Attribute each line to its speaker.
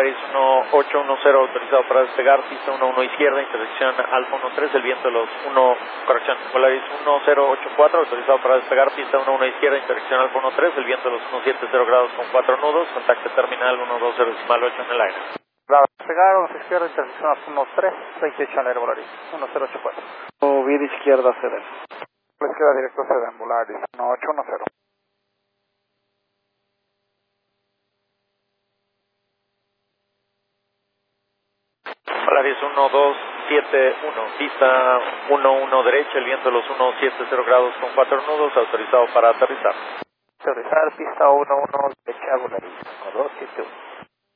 Speaker 1: Polaris 1810 autorizado para despegar, pista 11 izquierda, intersección Alfa 13, el viento de los Polaris 1084 autorizado para despegar, pista 11 izquierda, intersección Alfa 13, el viento de los 170 grados con 4 nudos, contacto terminal 120.8 en el aire.
Speaker 2: Despegar, 11 izquierda, intersección Alfa 13, 28 al aire, Polaris 1084.
Speaker 3: Vida izquierda, Ceden.
Speaker 2: La izquierda directo Ceden, Polaris 1810.
Speaker 1: Polaris 1271, pista 11 derecha, el viento de los 170 grados con 4 nudos, autorizado para aterrizar.
Speaker 2: Aterrizar, pista 11 derecha, Polaris 1271.